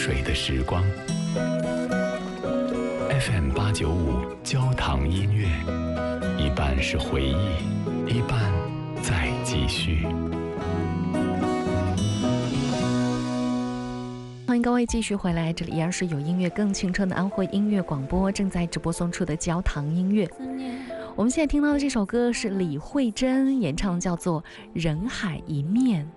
水的时光。FM895焦糖音乐，一半是回忆，一半在继续。 欢迎各位继续回来，这里依然是有音乐更青春的安徽音乐广播，正在直播送出的焦糖音乐。我们现在听到的这首歌是李慧珍演唱，叫做《人海一面》。